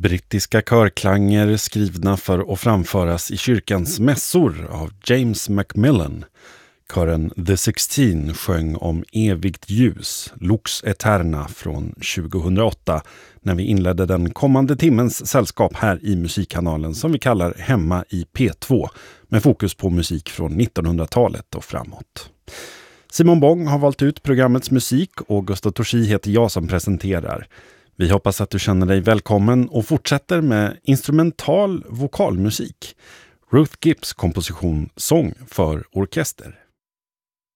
Brittiska körklanger skrivna för att framföras i kyrkans mässor av James Macmillan. Kören The 16 sjöng om evigt ljus, Lux Eterna från 2008, när vi inledde den kommande timmens sällskap här i musikkanalen som vi kallar Hemma i P2, med fokus på musik från 1900-talet och framåt. Simon Bong har valt ut programmets musik och Gustav Torsi heter jag som presenterar. Vi hoppas att du känner dig välkommen och fortsätter med instrumental vokalmusik. Ruth Gibbs komposition Sång för orkester.